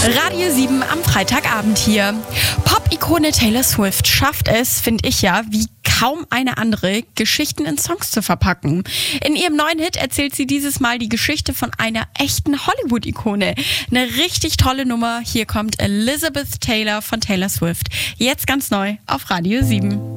Radio 7 am Freitagabend hier. Pop-Ikone Taylor Swift schafft es, finde ich ja, wie kaum eine andere, Geschichten in Songs zu verpacken. In ihrem neuen Hit erzählt sie dieses Mal die Geschichte von einer echten Hollywood-Ikone. Eine richtig tolle Nummer. Hier kommt Elizabeth Taylor von Taylor Swift. Jetzt ganz neu auf Radio 7.